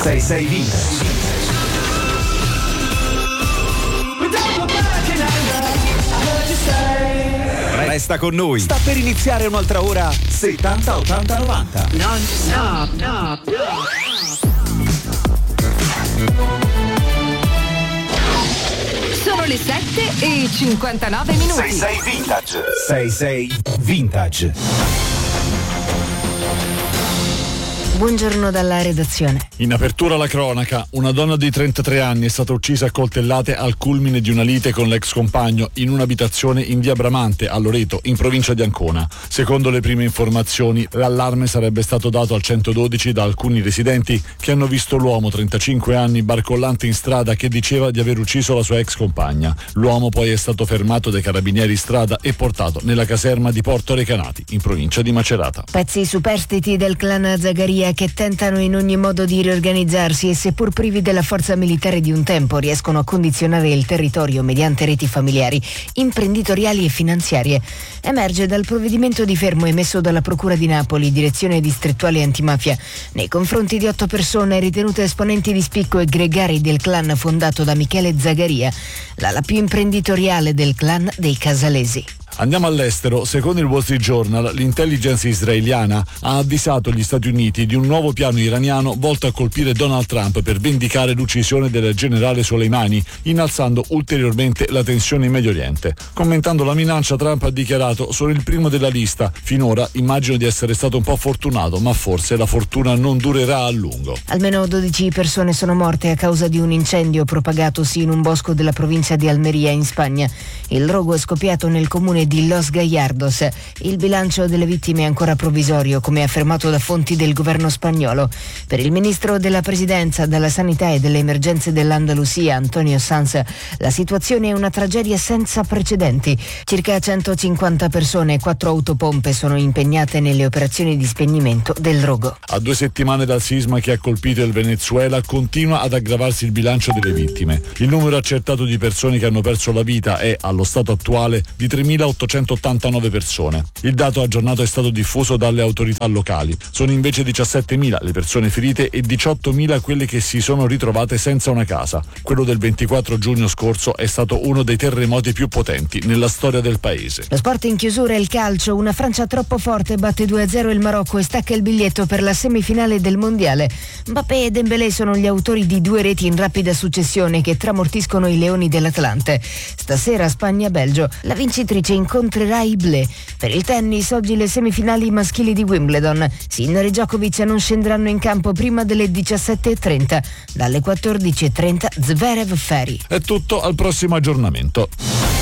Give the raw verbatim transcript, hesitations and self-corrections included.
sei sei Vintage. Resta con noi. Sta per iniziare un'altra ora settanta ottanta novanta. Non stop, no, no. Sono le sette e cinquantanove minuti. sei sei Vintage. sei sei Vintage. Buongiorno dalla redazione. In apertura la cronaca, una donna di trentatré anni è stata uccisa a coltellate al culmine di una lite con l'ex compagno in un'abitazione in via Bramante a Loreto, in provincia di Ancona. Secondo le prime informazioni, l'allarme sarebbe stato dato al centododici da alcuni residenti che hanno visto l'uomo, trentacinque anni, barcollante in strada, che diceva di aver ucciso la sua ex compagna. L'uomo poi è stato fermato dai carabinieri in strada e portato nella caserma di Porto Recanati, in provincia di Macerata. Pezzi superstiti del clan Zagaria che tentano in ogni modo di riorganizzarsi e, seppur privi della forza militare di un tempo, riescono a condizionare il territorio mediante reti familiari, imprenditoriali e finanziarie. Emerge dal provvedimento di fermo emesso dalla Procura di Napoli, direzione distrettuale antimafia, nei confronti di otto persone ritenute esponenti di spicco e gregari del clan fondato da Michele Zagaria, l'ala più imprenditoriale del clan dei Casalesi. Andiamo all'estero. Secondo il Wall Street Journal, l'intelligence israeliana ha avvisato gli Stati Uniti di un nuovo piano iraniano volto a colpire Donald Trump per vendicare l'uccisione del generale Soleimani, innalzando ulteriormente la tensione in Medio Oriente. Commentando la minaccia, Trump ha dichiarato: sono il primo della lista. Finora immagino di essere stato un po' fortunato, ma forse la fortuna non durerà a lungo. Almeno dodici persone sono morte a causa di un incendio propagatosi in un bosco della provincia di Almeria, in Spagna. Il rogo è scoppiato nel comune di Los Gallardos. Il bilancio delle vittime è ancora provvisorio, come affermato da fonti del governo spagnolo. Per il ministro della Presidenza, della Sanità e delle Emergenze dell'Andalusia, Antonio Sanz, la situazione è una tragedia senza precedenti. Circa centocinquanta persone e quattro autopompe sono impegnate nelle operazioni di spegnimento del rogo. A due settimane dal sisma che ha colpito il Venezuela, continua ad aggravarsi il bilancio delle vittime. Il numero accertato di persone che hanno perso la vita è, allo stato attuale, di tremilaottocentottantanove persone. Il dato aggiornato è stato diffuso dalle autorità locali. Sono invece diciassettemila le persone ferite e diciottomila quelle che si sono ritrovate senza una casa. Quello del ventiquattro giugno scorso è stato uno dei terremoti più potenti nella storia del paese. Lo sport in chiusura è il calcio. Una Francia troppo forte batte due a zero il Marocco e stacca il biglietto per la semifinale del mondiale. Mbappé e Dembélé sono gli autori di due reti in rapida successione che tramortiscono i leoni dell'Atlante. Stasera Spagna-Belgio. La vincitrice incontrerà i Bleu. Per il tennis, oggi le semifinali maschili di Wimbledon. Sinner e Djokovic non scenderanno in campo prima delle diciassette e trenta. Dalle quattordici e trenta Zverev Ferry. È tutto, al prossimo aggiornamento.